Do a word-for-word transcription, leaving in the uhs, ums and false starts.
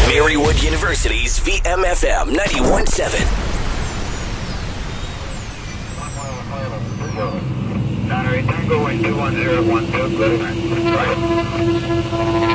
Marywood University's V M F M ninety-one point seven. Tango one two one zero one two, right.